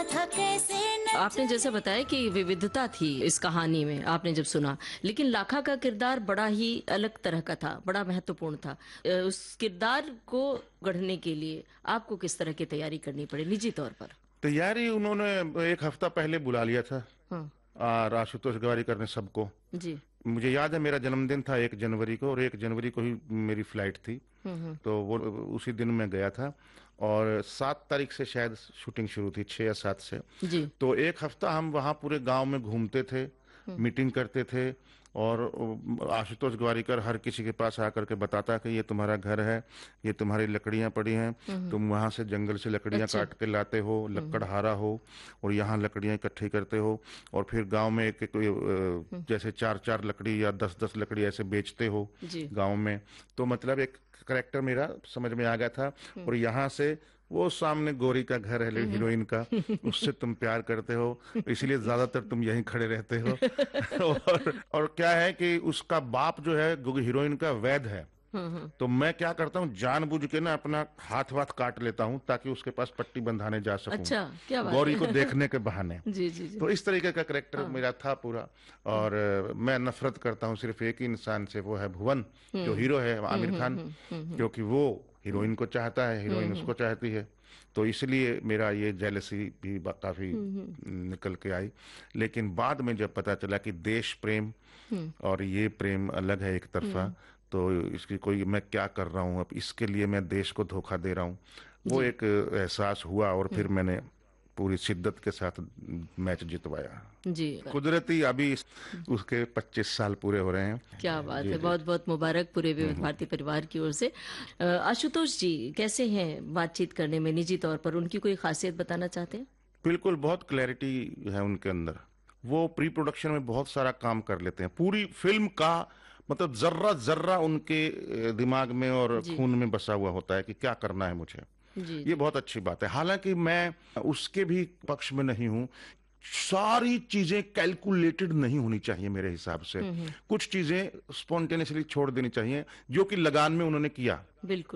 था कैसे आपने जैसे बताया कि विविधता थी इस कहानी में, आपने जब सुना, लेकिन लाखा का किरदार बड़ा ही अलग तरह का था, बड़ा महत्वपूर्ण था। उस किरदार को गढ़ने के लिए आपको किस तरह की तैयारी करनी पड़ी निजी तौर पर? तैयारी उन्होंने एक हफ्ता पहले बुला लिया था। हाँ। आशुतोष गवारीकर ने सबको। जी। मुझे याद है मेरा जन्मदिन था 1 जनवरी को, और 1 जनवरी को ही मेरी फ्लाइट थी। तो वो उसी दिन मैं गया था, और 7 तारीख से शायद शूटिंग शुरू थी, 6 या 7 से। जी। तो एक हफ्ता हम वहाँ पूरे गांव में घूमते थे, मीटिंग करते थे, और आशुतोष गवारीकर हर किसी के पास आकर के बताता कि ये तुम्हारा घर है, ये तुम्हारी लकड़ियां पड़ी हैं, तुम वहां से जंगल से लकड़ियां अच्छा। काट के लाते हो, लकड़हारा हो, और यहाँ लकड़ियां इकट्ठी करते हो, और फिर गांव में एक जैसे 4-4 लकड़ी या 10-10 लकड़ी ऐसे बेचते हो जी। गांव में। तो मतलब एक करेक्टर मेरा समझ में आ गया था। और यहाँ से वो सामने गोरी का घर है, हीरोइन का, उससे तुम प्यार करते हो, इसीलिए ज्यादातर तुम यहीं खड़े रहते हो। और क्या है कि उसका बाप जो है हीरोइन का वैद है। तो मैं क्या करता हूँ, जानबूझ के ना अपना हाथ वाथ काट लेता हूँ ताकि उसके पास पट्टी बंधाने जा सकूं, अच्छा, क्या बात गौरी है। को देखने के बहाने। जी जी जी। तो इस तरीके का करेक्टर मेरा था पूरा। और मैं नफरत करता हूँ सिर्फ एक ही इंसान से, वो है भुवन, जो हीरो है आमिर खान, क्योंकि वो हीरोइन को चाहता है, हीरोइन उसको चाहती है। तो इसलिए मेरा ये जेलसी भी काफी निकल के आई। लेकिन बाद में जब पता चला कि देश प्रेम और ये प्रेम अलग है एक तरफा, तो इसकी कोई, मैं क्या कर रहा हूँ अब, इसके लिए मैं देश को धोखा दे रहा हूँ, वो जी। एक एहसास हुआ। और फिर मैंने पूरी शिद्दत के साथ मैच जितवाया। जी। कुदरती अभी उसके 25 साल पूरे हो रहे हैं। क्या बात जी है, जी। बहुत बहुत मुबारक पूरे विविध भारती परिवार की ओर से। आशुतोष जी कैसे हैं बातचीत करने में निजी तौर पर, उनकी कोई खासियत बताना चाहते हैं? बिल्कुल, बहुत क्लैरिटी है उनके अंदर। वो प्री प्रोडक्शन में बहुत सारा काम कर लेते हैं, पूरी फिल्म का मतलब जर्रा जर्रा उनके दिमाग में और जी खून में बसा हुआ होता है कि क्या करना है मुझे। जी ये जी। बहुत अच्छी बात है। हालांकि मैं उसके भी पक्ष में नहीं हूं, सारी चीजें कैलकुलेटेड नहीं होनी चाहिए मेरे हिसाब से। कुछ चीजें स्पॉन्टेनियसली छोड़ देनी चाहिए, जो कि लगान में उन्होंने किया। बिल्कुल।